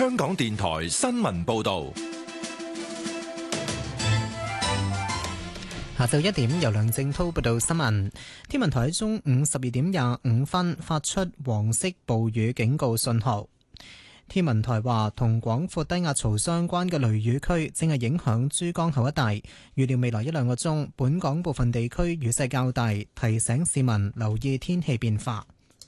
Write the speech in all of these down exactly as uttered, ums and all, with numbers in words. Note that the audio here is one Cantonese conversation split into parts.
香港電台新聞報道。 下晝一點，由梁正濤報道新聞。天文台喺中午十二點廿五分發出黃色暴雨警告信號。天文台話，同廣闊低壓槽相關嘅雷雨區正係影響珠江口一帶，預料未來一兩個鐘，本港部分地區雨勢較大，提醒市民留意天氣變化。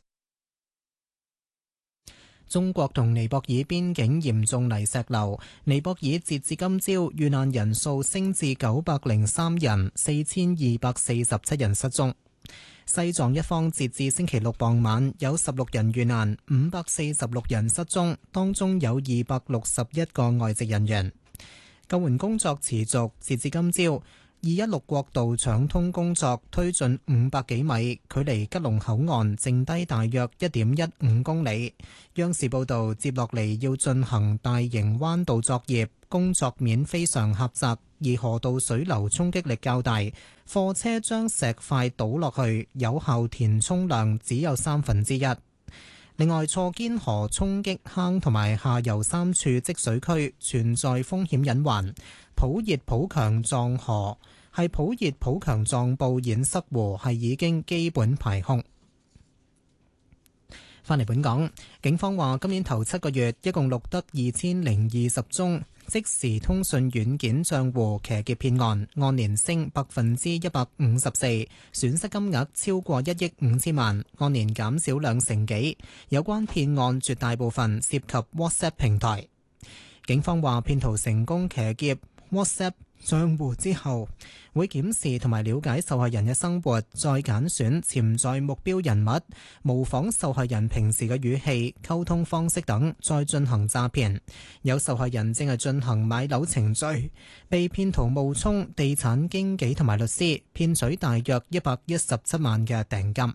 中國同尼泊爾邊境嚴重泥石流，尼泊爾截至今朝遇難人數升至九百零三人，四千二百四十七人失蹤。西藏一方截至星期六傍晚有十六人遇難，五百四十六人失蹤，當中有二百六十一個外籍人員。救援工作持續，截至今朝，二一六國道搶通工作推進五百幾米，距離吉隆口岸剩低大約一點一五公里。央視報道，接落嚟要進行大型彎道作業，工作面非常狹窄，而河道水流衝擊力較大，貨車將石塊倒落去，有效填充量只有三分之一。另外，錯堅河衝擊坑同埋下游三處積水區存在風險隱患。普熱普強壯河係普熱普強壯布堰塞湖係已經基本排空。返嚟本港，警方話今年頭七個月一共錄得二千零二十宗即時通訊軟件賬戶騎劫騙案，按年升百分之一百五十四，損失金額超過一億五千萬，按年減少兩成幾。有關騙案絕大部分涉及 WhatsApp 平台。警方話騙徒成功騎劫 WhatsApp 賬戶之後，會檢視同埋了解受害人嘅生活，再揀選潛在目標人物，模仿受害人平時嘅語氣、溝通方式等，再進行詐騙。有受害人正係進行買樓程序，被騙徒冒充地產經紀同埋律師，騙取大約一百一十七萬嘅訂金。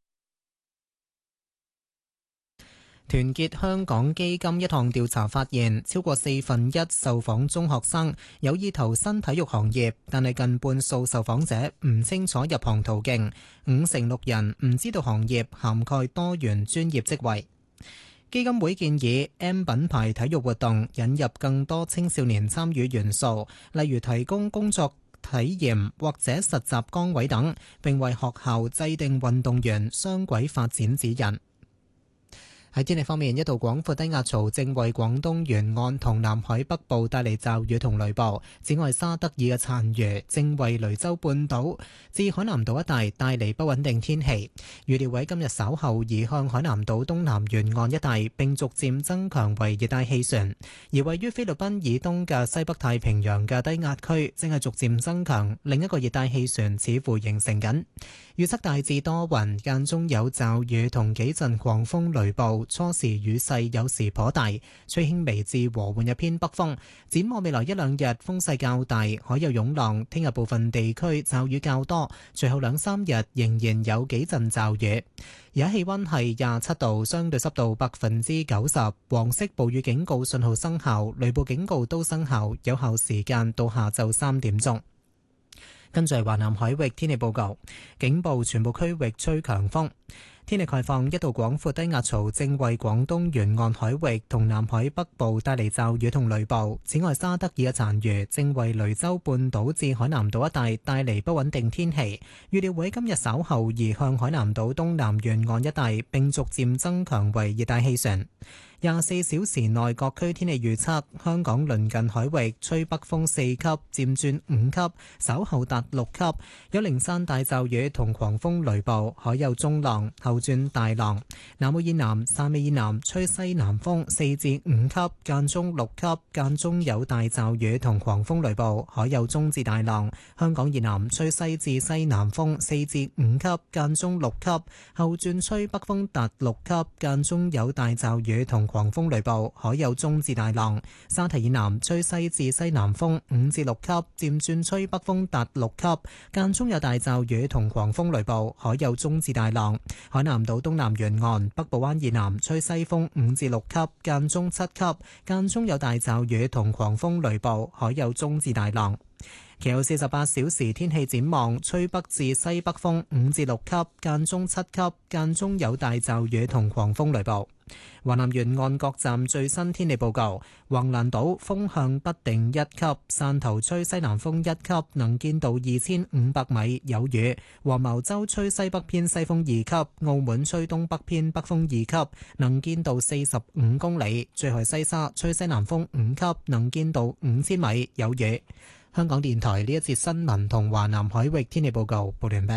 團結香港基金一項調查發現，超過四分一受訪中學生有意投身體育行業，但係近半數受訪者唔清楚入行途徑，五成六人唔知道行業涵蓋多元專業職位。基金會建議 M 品牌體育活動引入更多青少年參與元素，例如提供工作體驗或者實習崗位等，並為學校制定運動員雙軌發展指引。喺天氣方面，一道廣闊低壓槽正為廣東沿岸同南海北部帶嚟驟雨同雷暴。此外，沙德爾嘅殘餘正為雷州半島至海南島一帶帶嚟不穩定天氣。預料喺今日稍後移向海南島東南沿岸一帶，並逐漸增強為熱帶氣旋。而位於菲律賓以東嘅西北太平洋嘅低壓區正係逐漸增強，另一個熱帶氣旋似乎形成緊。預測大致多雲，間中有驟雨同幾陣狂風雷暴。初時雨勢有時頗大，吹輕微至和緩一偏北風。展望未來一兩日風勢較大，海有湧浪。聽日部分地區驟雨較多，隨後兩三日仍然有幾陣驟雨。而家氣溫係廿七度，相對濕度百分之九十，黃色暴雨警告信號生效，雷暴警告都生效，有效時間到下晝三點鐘。跟住係華南海域天氣報告，警報全部區域吹強風。天氣概況，一道廣闊低壓槽正為廣東沿岸海域同南海北部帶嚟驟雨同雷暴。此外，沙德爾嘅殘餘正為雷州半島至海南島一帶帶嚟不穩定天氣。預料會今日稍後移向海南島東南沿岸一帶，並逐漸增強為熱帶氣旋。廿四小時內各區天氣預測：香港鄰近海域吹北風四級，漸轉五級，稍後達六級，有零散大驟雨同狂風雷暴，海有中浪，後轉大浪。南澳以南、汕尾以南吹西南風四至五級，間中六級，間中有大驟雨同狂風雷暴，海有中至大浪。香港以南吹西至西南風四至五級，間中六級，後轉吹北風達六級，間中有大驟雨同狂風雷暴，海有中至大浪。沙堤以南吹西至西南風五至六級，漸轉吹北風達六級，間中有大驟雨同狂風雷暴，海有中至大浪。海南島東南沿岸北部灣以南吹西風五至六級，間中七級，間中有大驟雨同狂風雷暴，海有中至大浪。 其後四十八小時天氣展望，吹北至西北風五至六級，間中七級，間中有大驟雨同狂風雷暴。華南沿岸各站最新天氣報告：橫瀾島風向不定一級，汕頭吹西南風一級，能見度二千五百米，有雨；黃茅洲吹西北偏西風二級，澳門吹東北偏北風二級，能見度四十五公里；最後西沙吹西南風五級，能見度五千米，有雨。香港電台呢一節新聞同華南海域天氣報告報完畢。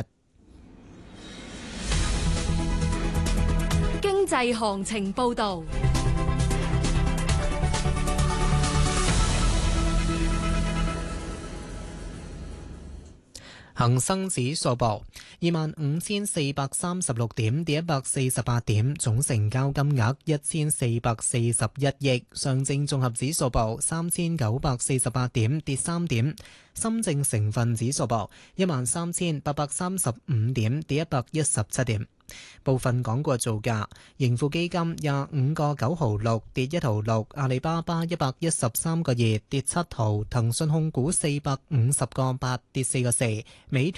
經濟行情報道。 恒生指數報二萬五千四百三十六點，跌一百四十八點，總成交金額一千四百四十一億。上證綜合指數報三千九百四十八點，跌三點。深證成分指數報一萬三千八百三十五點，跌一百一十七點。部分港股造價：盈富基金廿五個九毫六，跌一毫六；阿里巴巴一百一十三個二，跌七毫；騰訊控股四百五十個八，跌四個四；美